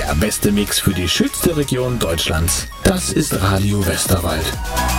Der beste Mix für die schönste Region Deutschlands. Das ist Radio Westerwald.